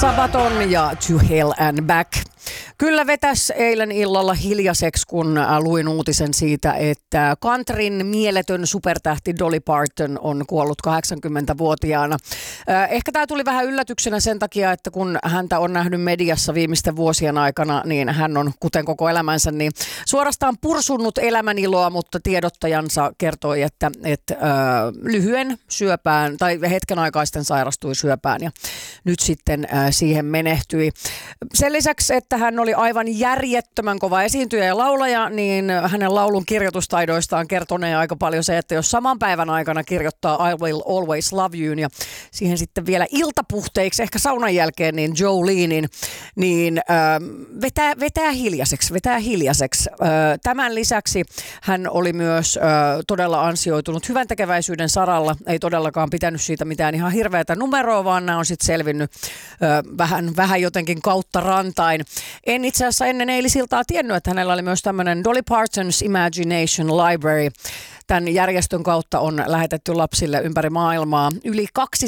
Sabaton ja To Hell and Back. Kyllä vetäs eilen illalla hiljaiseksi, kun luin uutisen siitä, että countryn mieletön supertähti Dolly Parton on kuollut 80-vuotiaana. Ehkä tämä tuli vähän yllätyksenä sen takia, että kun häntä on nähnyt mediassa viimeisten vuosien aikana, niin hän on, kuten koko elämänsä, niin suorastaan pursunnut elämäniloa, mutta tiedottajansa kertoi, että lyhyen syöpään tai hetken aikaisten sairastui syöpään ja nyt sitten siihen menehtyi. Sen lisäksi, että hän oli aivan järjettömän kova esiintyjä ja laulaja, niin hänen laulun kirjoitustaidoistaan kertonee aika paljon se, että jos saman päivän aikana kirjoittaa I Will Always Love You ja siihen sitten vielä iltapuhteiksi, ehkä saunan jälkeen, niin Jolenein, niin vetää hiljaiseksi. Tämän lisäksi hän oli myös todella ansioitunut hyväntekeväisyyden saralla, ei todellakaan pitänyt siitä mitään ihan hirveätä numeroa, vaan nämä on sitten selvinnyt vähän jotenkin kautta rantain. En itse asiassa ennen eilisiltaa tiennyt, että hänellä oli myös tämmöinen Dolly Parton's Imagination Library. Tämän järjestön kautta on lähetetty lapsille ympäri maailmaa yli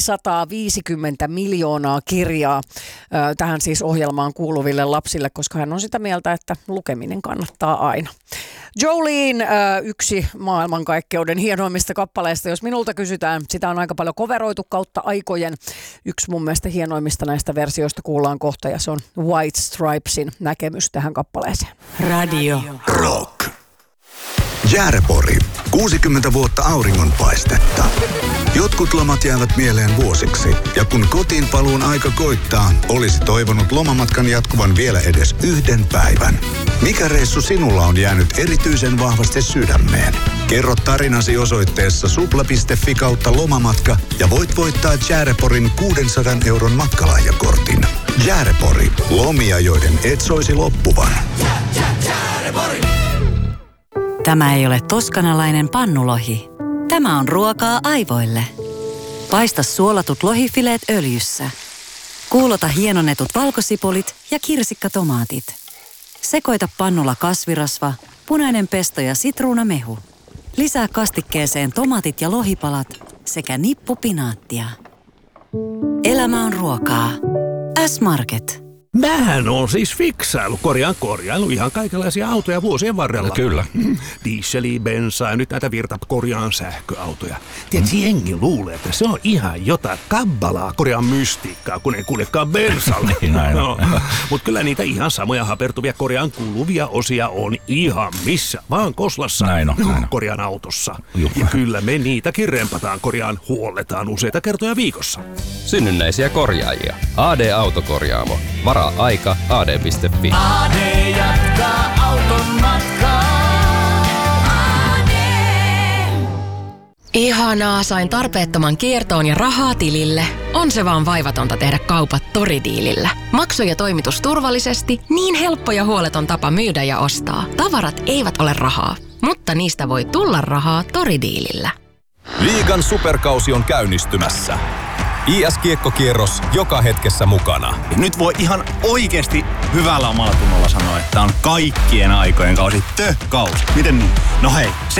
250 miljoonaa kirjaa tähän siis ohjelmaan kuuluville lapsille, koska hän on sitä mieltä, että lukeminen kannattaa aina. Jolene, yksi maailmankaikkeuden hienoimmista kappaleista, jos minulta kysytään, sitä on aika paljon coveroitu kautta aikojen. Yksi mun mielestä hienoimmista näistä versioista kuullaan kohta ja se on White Stripesin näkemys tähän kappaleeseen. Radio Rock. Jäärepori. 60 vuotta auringonpaistetta. Jotkut lomat jäävät mieleen vuosiksi. Ja kun kotiin paluun aika koittaa, olisi toivonut lomamatkan jatkuvan vielä edes yhden päivän. Mikä reissu sinulla on jäänyt erityisen vahvasti sydämeen? Kerro tarinasi osoitteessa supla.fi/lomamatka ja voit voittaa Jääreporin 600 € matkalahjakortin. Jäärepori. Lomia, joiden et soisi loppuvan. Jäärepori! Tämä ei ole toskanalainen pannulohi. Tämä on ruokaa aivoille. Paista suolatut lohifileet öljyssä. Kuulota hienonnetut valkosipulit ja kirsikkatomaatit. Sekoita pannulla kasvirasva, punainen pesto ja sitruunamehu. Lisää kastikkeeseen tomaatit ja lohipalat sekä nippu pinaattia. Elämä on ruokaa. S-Market. Mähän on siis korjailu ihan kaikenlaisia autoja vuosien varrella. Kyllä. Dieseliä, bensaa ja nyt näitä korjaan sähköautoja. Tiedätkö, jengi luulee, että se on ihan jotain kabbalaa korjaan mystiikkaa, kun ei kuljekaan bensalla. Näin on. No, mutta kyllä niitä ihan samoja hapertuvia korjaan kuuluvia osia on ihan missä vaan koslassa. Näin on. Korjaan autossa. Juh. Ja kyllä me niitäkin rempataan korjaan, huolletaan useita kertoja viikossa. Synnynnäisiä korjaajia. AD Autokorjaamo. Varaa aika ad.fi. AD jatkaa auton matkaa. AD. Ihanaa, sain tarpeettoman kiertoon ja rahaa tilille. On se vaan vaivatonta tehdä kaupat Tori-diilillä. Maksu ja toimitus turvallisesti, niin helppo ja huoleton tapa myydä ja ostaa. Tavarat eivät ole rahaa, mutta niistä voi tulla rahaa Tori-diilillä. Liigan superkausi on käynnistymässä. IS-kiekkokierros joka hetkessä mukana. Ja nyt voi ihan oikeasti hyvällä omalla tunnolla sanoa, että on kaikkien aikojen kausi. Kausi. Miten niin? No hei,